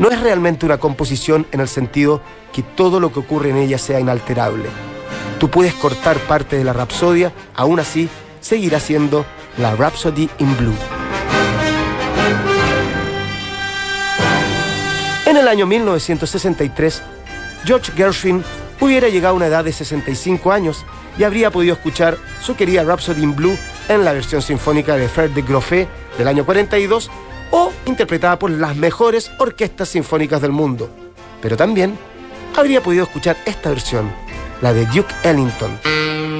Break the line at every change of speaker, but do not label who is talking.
no es realmente una composición en el sentido que todo lo que ocurre en ella sea inalterable. Tú puedes cortar parte de la Rapsodia, aún así seguirá siendo la Rhapsody in Blue. En el año 1963, George Gershwin hubiera llegado a una edad de 65 años y habría podido escuchar su querida Rhapsody in Blue en la versión sinfónica de Frère de Groffet del año 42 o interpretada por las mejores orquestas sinfónicas del mundo. Pero también habría podido escuchar esta versión, la de Duke Ellington.